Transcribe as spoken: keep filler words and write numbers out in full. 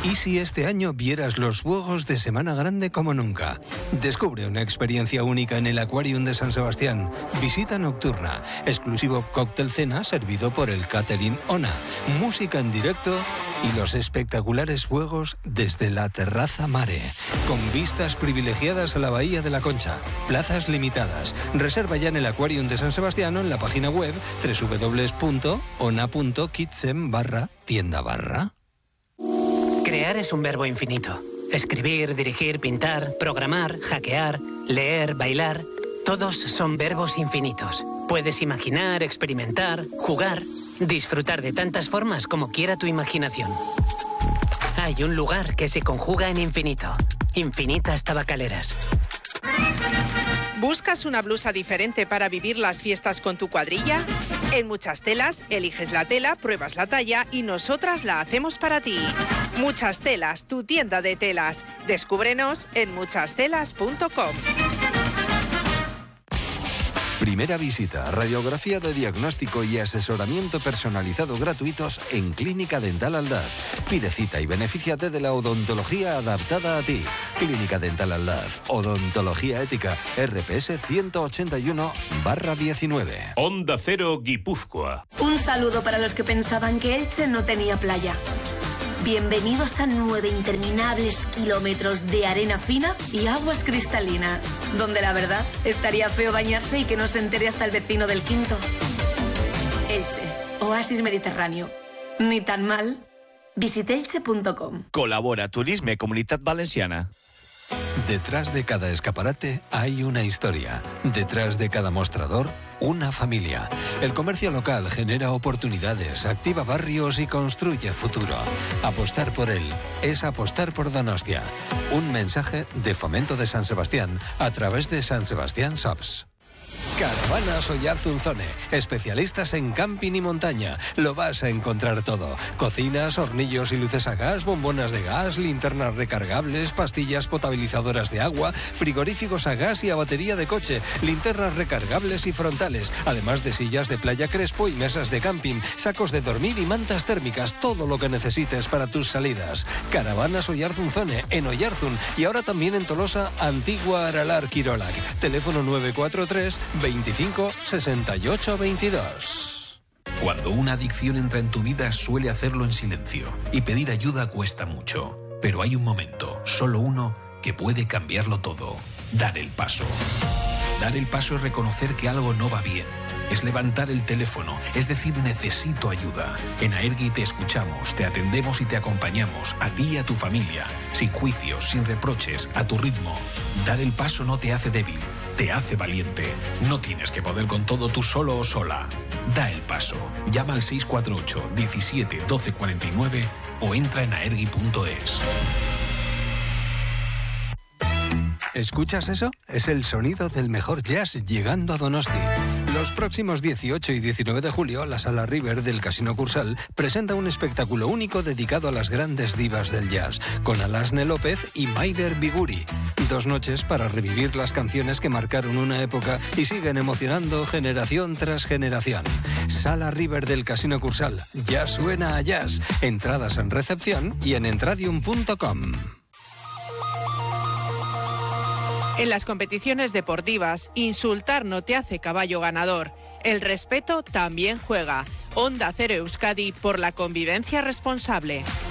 ¿Y si este año vieras los fuegos de Semana Grande como nunca? Descubre una experiencia única en el Aquarium de San Sebastián. Visita nocturna, exclusivo cóctel cena servido por el Catering Ona, música en directo y los espectaculares fuegos desde la terraza Mare, con vistas privilegiadas a la Bahía de la Concha. Plazas limitadas. Reserva ya en el Aquarium de San Sebastián o en la página web doble u doble u doble u punto ona punto kidsem barra tienda barra. Crear es un verbo infinito. Escribir, dirigir, pintar, programar, hackear, leer, bailar... Todos son verbos infinitos. Puedes imaginar, experimentar, jugar, disfrutar de tantas formas como quiera tu imaginación. Hay un lugar que se conjuga en infinito. Infinitas Tabacaleras. ¿Buscas una blusa diferente para vivir las fiestas con tu cuadrilla? En Muchas Telas, eliges la tela, pruebas la talla y nosotras la hacemos para ti. Muchas Telas, tu tienda de telas. Descúbrenos en muchas telas punto com. Primera visita, radiografía de diagnóstico y asesoramiento personalizado gratuitos en Clínica Dental Aldaz. Pide cita y benefíciate de la odontología adaptada a ti. Clínica Dental Aldaz, odontología ética, R P S ciento ochenta y uno barra diecinueve. Onda Cero Guipúzcoa. Un saludo para los que pensaban que Elche no tenía playa. Bienvenidos a nueve interminables kilómetros de arena fina y aguas cristalinas, donde la verdad estaría feo bañarse y que no se entere hasta el vecino del quinto. Elche, oasis mediterráneo. Ni tan mal. Visita elche punto com. Colabora Turisme Comunitat Valenciana. Detrás de cada escaparate hay una historia. Detrás de cada mostrador, una familia. El comercio local genera oportunidades, activa barrios y construye futuro. Apostar por él es apostar por Donostia. Un mensaje de Fomento de San Sebastián a través de San Sebastián Shops. Caravanas Oyarzunzone, especialistas en camping y montaña. Lo vas a encontrar todo. Cocinas, hornillos y luces a gas, bombonas de gas, linternas recargables, pastillas potabilizadoras de agua, frigoríficos a gas y a batería de coche, linternas recargables y frontales, además de sillas de playa Crespo y mesas de camping, sacos de dormir y mantas térmicas, todo lo que necesites para tus salidas. Caravanas Oyarzunzone, en Oyarzun y ahora también en Tolosa, Antigua Aralar Quirolac. Teléfono nueve cuatro tres veinticinco sesenta y ocho veintidós. Cuando una adicción entra en tu vida suele hacerlo en silencio y pedir ayuda cuesta mucho. Pero hay un momento, solo uno, que puede cambiarlo todo. Dar el paso. Dar el paso es reconocer que algo no va bien. Es levantar el teléfono, es decir, necesito ayuda. En Aergui te escuchamos, te atendemos y te acompañamos, a ti y a tu familia, sin juicios, sin reproches, a tu ritmo. Dar el paso no te hace débil, te hace valiente. No tienes que poder con todo tú solo o sola. Da el paso. Llama al seis cuatro ocho, diecisiete, doce cuarenta y nueve o entra en aergui punto es. ¿Escuchas eso? Es el sonido del mejor jazz llegando a Donosti. Los próximos dieciocho y diecinueve de julio, la Sala River del Casino Cursal presenta un espectáculo único dedicado a las grandes divas del jazz, con Alasne López y Maider Biguri. Dos noches para revivir las canciones que marcaron una época y siguen emocionando generación tras generación. Sala River del Casino Cursal. Ya suena a jazz. Entradas en recepción y en entradium punto com. En las competiciones deportivas, insultar no te hace caballo ganador. El respeto también juega. Onda Cero Euskadi por la convivencia responsable.